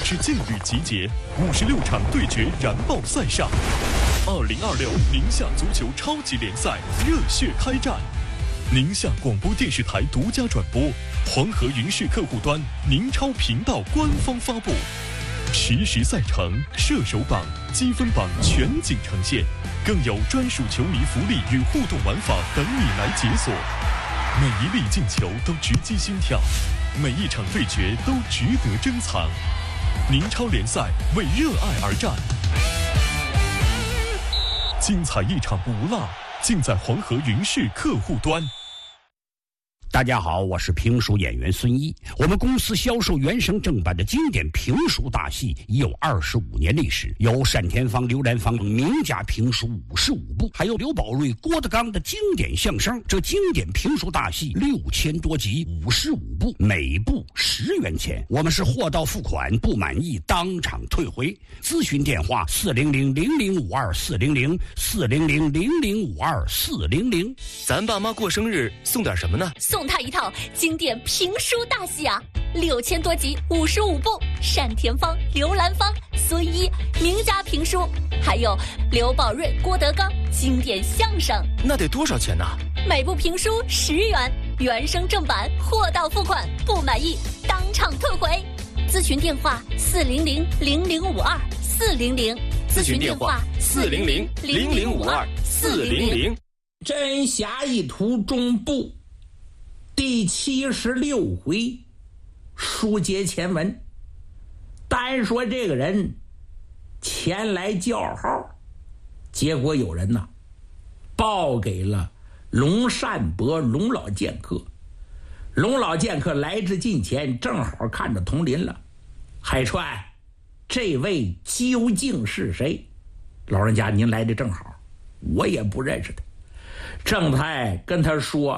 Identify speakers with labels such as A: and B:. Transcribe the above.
A: 是劲旅集结，56场对决燃爆赛上。2026宁夏足球超级联赛热血开战，宁夏广播电视台独家转播，黄河云视客户端宁超频道官方发布，实时赛程、射手榜、积分榜全景呈现，更有专属球迷福利与互动玩法等你来解锁。每一粒进球都直击心跳，每一场对决都值得珍藏。宁超联赛为热爱而战，精彩一场不落，尽在黄河云视客户端。
B: 大家好，我是评书演员孙一。我们公司销售原声正版的经典评书大戏已有25年历史，有单田芳、刘兰芳名家评书55部，还有刘宝瑞、郭德纲的经典相声。这经典评书大戏6000多集，55部，每部10元钱。我们是货到付款，不满意当场退回。咨询电话400-0052-400，400-0052-400。
C: 咱爸妈过生日送点什么呢？
D: 送他一套经典评书大戏啊，6000多集，55部，单田芳、刘兰芳、孙一名家评书，还有刘宝瑞、郭德纲经典相声。
C: 那得多少钱呢？
D: 每部评书10元，原声正版，货到付款，不满意当场退回。咨询电话400-0052-400，
C: 咨询电话400-0052-400。
E: 真侠一图中部第76回，书接前文。单说这个人前来叫号，结果有人报给了龙善伯龙老剑客。龙老剑客来至近前，正好看着铜铃了。海川，这位究竟是谁？老人家您来的正好，我也不认识他。正太跟他说